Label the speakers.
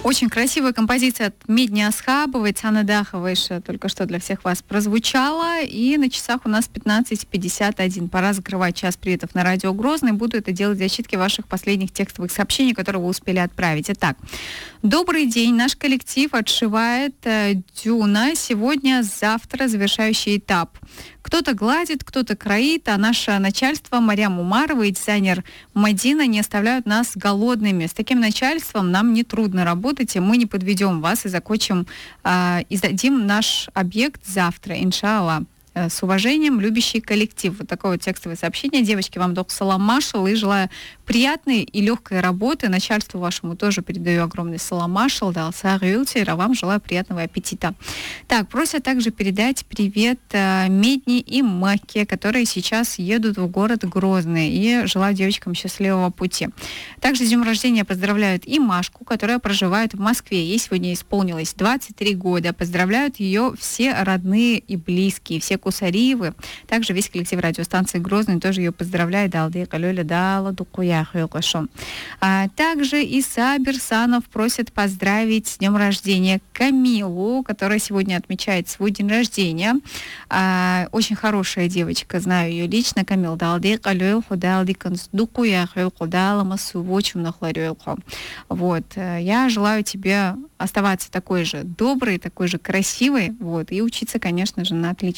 Speaker 1: Очень красивая композиция от Медни Асхабовой, Цана Даховыша только что для всех вас прозвучала. И на часах у нас 15:51. Пора закрывать час приветов на радио Грозный. Буду это делать в защитке ваших последних текстовых сообщений, которые вы успели отправить. Итак, добрый день. Наш коллектив отшивает дюна. Сегодня-завтра завершающий этап. Кто-то гладит, кто-то кроит, а наше начальство, Марьям Умарова и дизайнер Мадина не оставляют нас голодными. С таким начальством нам нетрудно работать, и мы не подведем вас и закончим, и сдадим наш объект завтра, иншаллах. С уважением, любящий коллектив. Вот такое вот текстовое сообщение. Девочки, вам док салам машал и желаю приятной и легкой работы. Начальству вашему тоже передаю огромный салам машал. Да, а вам желаю приятного аппетита. Так, просят также передать привет Медни и Маке, которые сейчас едут в город Грозный. И желаю девочкам счастливого пути. Также с днем рождения поздравляют и Машку, которая проживает в Москве. Ей сегодня исполнилось 23 года. Поздравляют ее все родные и близкие, все Кусариевы. Также весь коллектив радиостанции Грозный тоже ее поздравляет. Также Иса Берсанов просит поздравить с днем рождения Камилу, которая сегодня отмечает свой день рождения. Очень хорошая девочка, знаю ее лично. Камил вот. Я желаю тебе оставаться такой же доброй, такой же красивой, вот, и учиться, конечно же, на отлично.